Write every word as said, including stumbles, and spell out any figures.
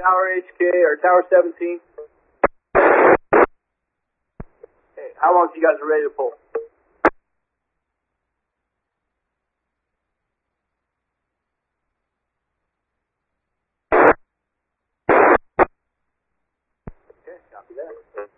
Tower H K or Tower seventeen. Okay, how long do you guys are ready to pull? Okay, copy that.